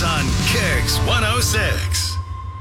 Bears on Kicks 106.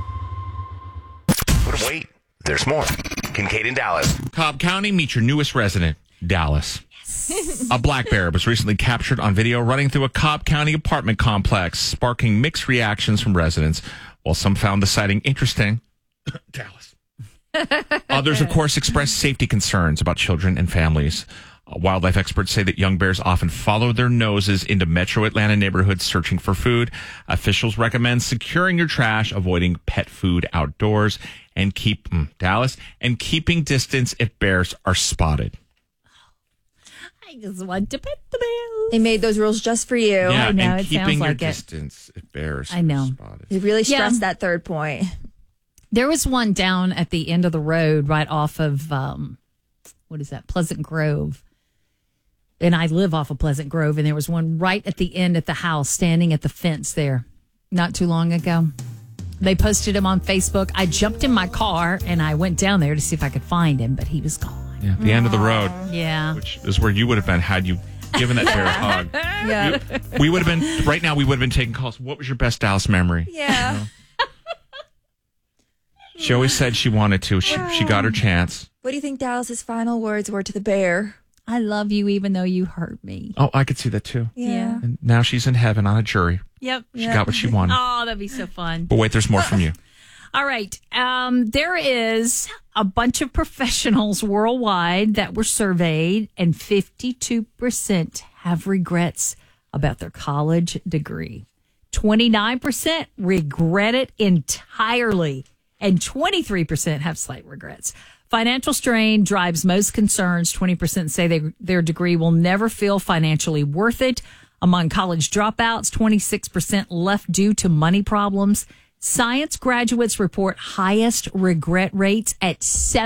But wait, there's more. Kincaid in Dallas. Cobb County, meet your newest resident, Dallas. A black bear was recently captured on video running through a Cobb County apartment complex, sparking mixed reactions from residents. While some found the sighting interesting, Dallas. Others, of course, expressed safety concerns about children and families. Wildlife experts say that young bears often follow their noses into metro Atlanta neighborhoods searching for food. Officials recommend securing your trash, avoiding pet food outdoors, and keeping distance if bears are spotted. I just want to pet the bears. They made those rules just for you. Yeah, I know, and it keeping sounds your like it. distance if bears I know. are spotted. They really stressed Yeah. that third point. There was one down at the end of the road right off of, what is that, Pleasant Grove. And I live off of Pleasant Grove, and there was one right at the end at the house standing at the fence there not too long ago. They posted him on Facebook. I jumped in my car, and I went down there to see if I could find him, but he was gone. Yeah, the end of the road, Yeah. which is where you would have been had you given that bear a hug. Yeah. We would have been, right now, we would have been taking calls. What was your best Dallas memory? Yeah. She always said she wanted to. She got her chance. What do you think Dallas's final words were to the bear? I love you even though you hurt me. Oh, I could see that too. Yeah. And now she's in heaven on a jury. Yep. She got what she wanted. Oh, that'd be so fun. But wait, there's more from you. All right. There is a bunch of professionals worldwide that were surveyed, and 52% have regrets about their college degree. 29% regret it entirely, and 23% have slight regrets. Financial strain drives most concerns. 20% say their degree will never feel financially worth it. Among college dropouts, 26% left due to money problems. Science graduates report highest regret rates at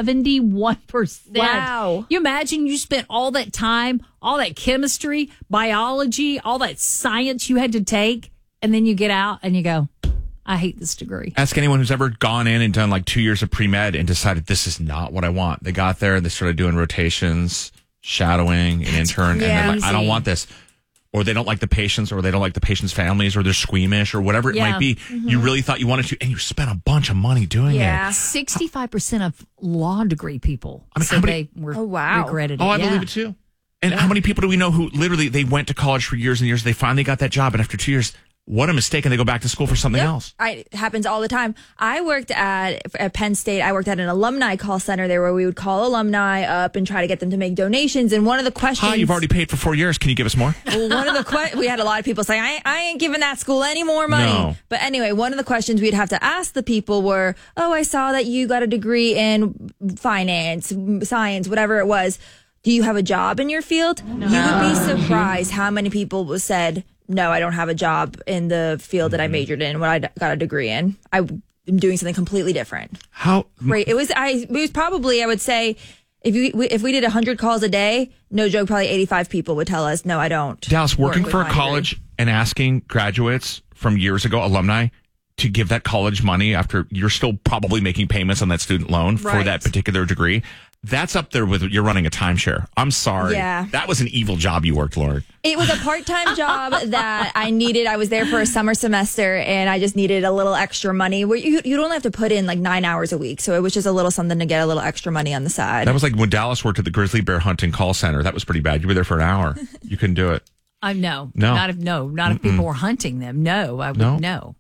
71%. Wow. You imagine you spent all that time, all that chemistry, biology, all that science you had to take, and then you get out and you go, I hate this degree. Ask anyone who's ever gone in and done like 2 years of pre-med and decided this is not what I want. They got there and they started doing rotations, shadowing, an intern, and they're like, I don't want this. Or they don't like the patients, or they don't like the patients' families, or they're squeamish, or whatever it might be. Mm-hmm. You really thought you wanted to, and you spent a bunch of money doing it. 65% of law degree people I mean, said they were regretted it. Oh, I believe it too. And how many people do we know who literally, they went to college for years and years, they finally got that job, and after 2 years, what a mistake, and they go back to school for something else. It happens all the time. I worked at Penn State. I worked at an alumni call center there where we would call alumni up and try to get them to make donations. And one of the questions... Hi, you've already paid for 4 years. Can you give us more? Well, one of the we had a lot of people say, I ain't giving that school any more money. No. But anyway, one of the questions we'd have to ask the people were, oh, I saw that you got a degree in finance, science, whatever it was. Do you have a job in your field? No. You would be surprised how many people said, no, I don't have a job in the field that I majored in, what I got a degree in. I'm doing something completely different. How great. It was probably, I would say, if we did 100 calls a day, no joke, probably 85 people would tell us, no, I don't. Dallas, working for a college and asking graduates from years ago, alumni, to give that college money after you're still probably making payments on that student loan for that particular degree. That's up there with you're running a timeshare. I'm sorry. Yeah. That was an evil job you worked, Lord. It was a part-time job that I needed. I was there for a summer semester, and I just needed a little extra money. Where you'd only have to put in like 9 hours a week, so it was just a little something to get a little extra money on the side. That was like when Dallas worked at the grizzly bear hunting call center. That was pretty bad. You were there for an hour. You couldn't do it. No, not if people were hunting them. No, I would no.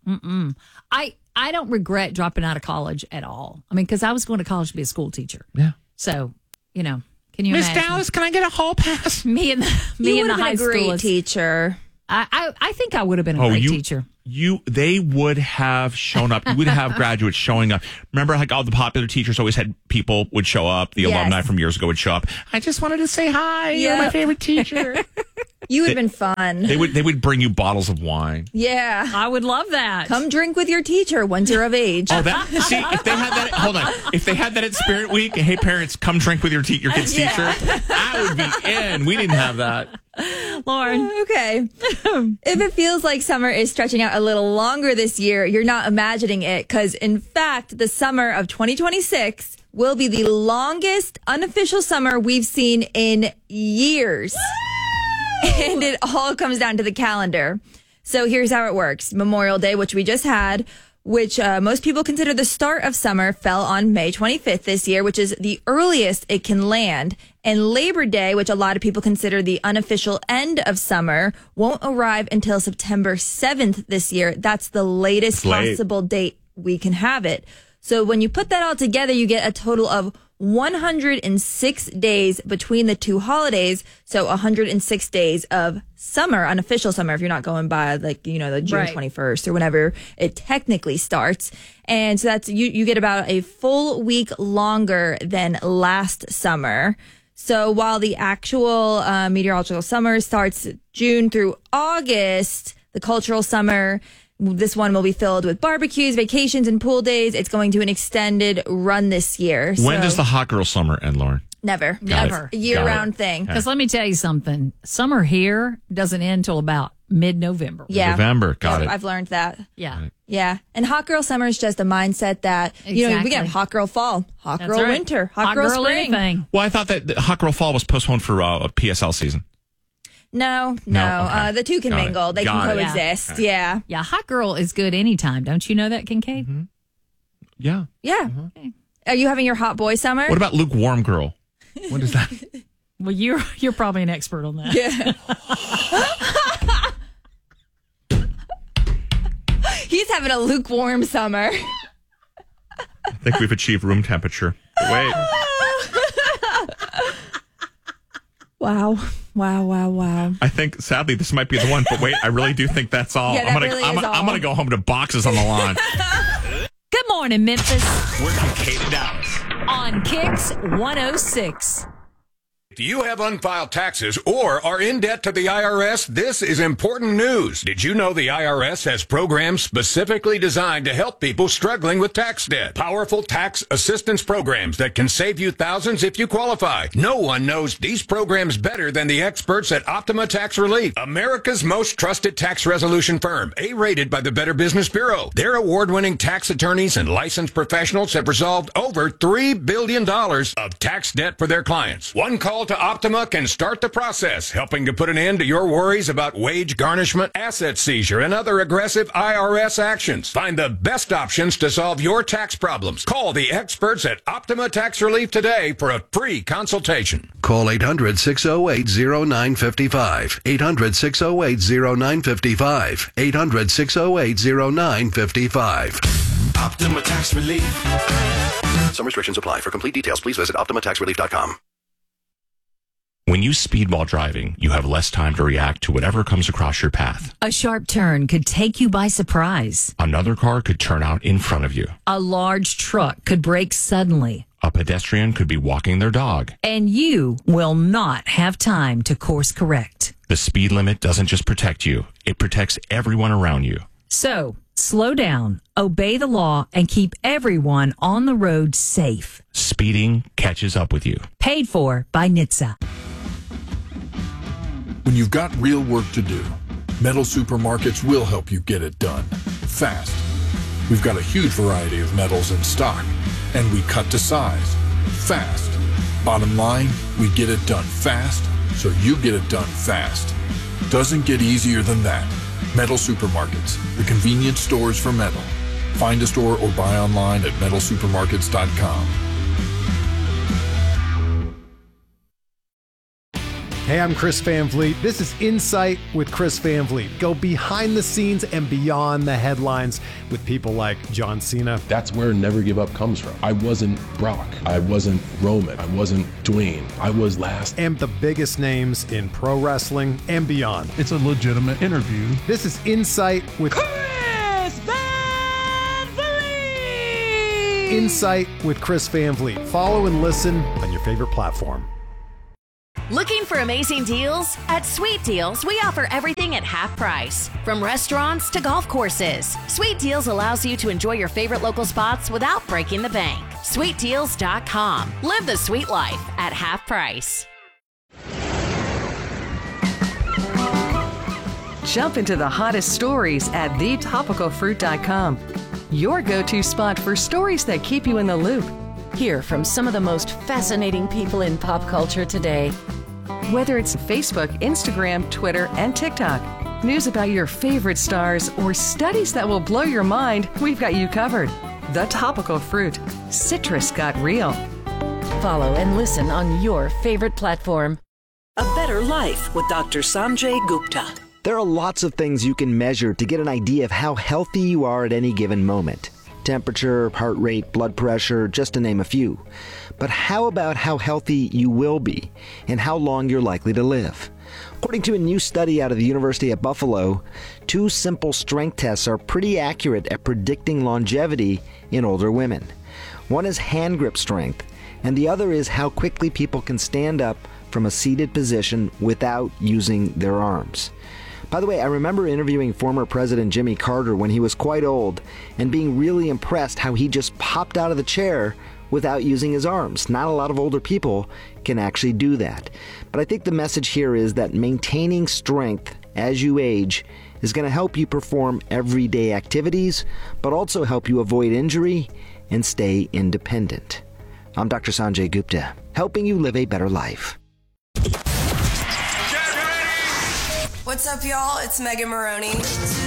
I don't regret dropping out of college at all. I mean, because I was going to college to be a school teacher. Yeah. So, can you Miss imagine? Dallas, can I get a hall pass? Me and the high school great teacher. I think I would have been a great teacher. They would have shown up. You would have graduates showing up. Remember, like all the popular teachers always had people would show up. The alumni from years ago would show up. I just wanted to say hi. You're my favorite teacher. You would have been fun. They would bring you bottles of wine. Yeah. I would love that. Come drink with your teacher once you're of age. Oh, see, if they had that, hold on. If they had that at Spirit Week, hey, parents, come drink with your kid's teacher, I would be in. We didn't have that. Lauren. Okay. If it feels like summer is stretching out a little longer this year, you're not imagining it, because in fact, the summer of 2026 will be the longest unofficial summer we've seen in years. And it all comes down to the calendar. So here's how it works. Memorial Day, which we just had, which most people consider the start of summer, fell on May 25th this year, which is the earliest it can land. And Labor Day, which a lot of people consider the unofficial end of summer, won't arrive until September 7th this year. That's the latest possible date we can have it. So when you put that all together, you get a total of 106 days between the two holidays. So 106 days of summer, unofficial summer, if you're not going by the June 21st or whenever it technically starts. And so that's, you get about a full week longer than last summer. So while the actual meteorological summer starts June through August, the cultural summer, this one will be filled with barbecues, vacations, and pool days. It's going to an extended run this year. When does the hot girl summer end, Lauren? Never. Never. A year-round thing. Because let me tell you something. Summer here doesn't end until about mid-November. Yeah. November. Got it. I've learned that. Yeah. Yeah. And hot girl summer is just a mindset that, we get hot girl fall, hot That's girl right. winter, hot girl spring. Anything. Well, I thought that the hot girl fall was postponed for a PSL season. No. Okay. The two can Got it. mingle. They Got can it. coexist. Yeah. Yeah, hot girl is good anytime. Don't you know that, Kincaid? Mm-hmm. Yeah. Yeah. Okay. Are you having your hot boy summer? What about lukewarm girl? What is that? Well, you're probably an expert on that. Yeah. He's having a lukewarm summer. I think we've achieved room temperature. Wait. Wow. I think, sadly, this might be the one, but wait, I really do think that's all. Yeah, I'm gonna go home to boxes on the lawn. Good morning, Memphis. We're Kincaid and Dallas. On Kicks 106. If you have unfiled taxes or are in debt to the IRS, this is important news. Did you know the IRS has programs specifically designed to help people struggling with tax debt? Powerful tax assistance programs that can save you thousands if you qualify. No one knows these programs better than the experts at Optima Tax Relief, America's most trusted tax resolution firm, A-rated by the Better Business Bureau. Their award-winning tax attorneys and licensed professionals have resolved over $3 billion of tax debt for their clients. One call to Optima can start the process, helping to put an end to your worries about wage garnishment, asset seizure, and other aggressive IRS actions. Find the best options to solve your tax problems. Call the experts at Optima Tax Relief today for a free consultation. Call 800-608-0955. 800-608-0955. 800-608-0955. Optima Tax Relief. Some restrictions apply. For complete details, please visit OptimaTaxRelief.com. When you speed while driving, you have less time to react to whatever comes across your path. A sharp turn could take you by surprise. Another car could turn out in front of you. A large truck could brake suddenly. A pedestrian could be walking their dog. And you will not have time to course correct. The speed limit doesn't just protect you, it protects everyone around you. So, slow down, obey the law, and keep everyone on the road safe. Speeding catches up with you. Paid for by NHTSA. When you've got real work to do, Metal Supermarkets will help you get it done fast. We've got a huge variety of metals in stock, and we cut to size fast. Bottom line, we get it done fast, so you get it done fast. Doesn't get easier than that. Metal Supermarkets, the convenience stores for metal. Find a store or buy online at metalsupermarkets.com. Hey, I'm Chris Van Vliet. This is Insight with Chris Van Vliet. Go behind the scenes and beyond the headlines with people like John Cena. That's where Never Give Up comes from. I wasn't Brock. I wasn't Roman. I wasn't Dwayne. I was last. And the biggest names in pro wrestling and beyond. It's a legitimate interview. This is Insight with Chris Van Vliet. Insight with Chris Van Vliet. Follow and listen on your favorite platform. Looking for amazing deals? At Sweet Deals, we offer everything at half price. From restaurants to golf courses, Sweet Deals allows you to enjoy your favorite local spots without breaking the bank. SweetDeals.com. Live the sweet life at half price. Jump into the hottest stories at thetopicalfruit.com. Your go-to spot for stories that keep you in the loop. Hear from some of the most fascinating people in pop culture today. Whether it's Facebook, Instagram, Twitter, and TikTok, news about your favorite stars, or studies that will blow your mind, we've got you covered. The Topical Fruit. Citrus got real. Follow and listen on your favorite platform. A Better Life with Dr. Sanjay Gupta. There are lots of things you can measure to get an idea of how healthy you are at any given moment. Temperature, heart rate, blood pressure, just to name a few. But how about how healthy you will be and how long you're likely to live? According to a new study out of the University of Buffalo, 2 simple strength tests are pretty accurate at predicting longevity in older women. One is hand grip strength, and the other is how quickly people can stand up from a seated position without using their arms. By the way, I remember interviewing former President Jimmy Carter when he was quite old and being really impressed how he just popped out of the chair without using his arms. Not a lot of older people can actually do that. But I think the message here is that maintaining strength as you age is going to help you perform everyday activities, but also help you avoid injury and stay independent. I'm Dr. Sanjay Gupta, helping you live a better life. What's up, y'all? It's Megan Maroney.